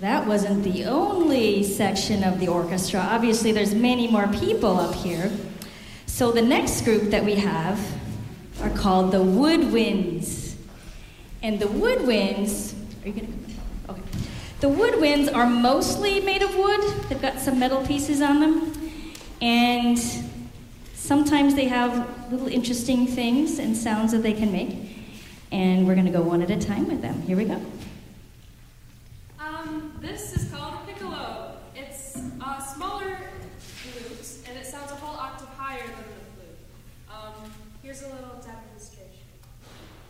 That wasn't the only section of the orchestra. Obviously, there's many more people up here. So the next group that we have are called the Woodwinds. And the Woodwinds, are you gonna come in? Okay. The Woodwinds are mostly made of wood. They've got some metal pieces on them. And sometimes they have little interesting things and sounds that they can make. And we're gonna go one at a time with them. Here we go. This is called a piccolo. It's a smaller flute, and it sounds a whole octave higher than the flute. Here's a little demonstration.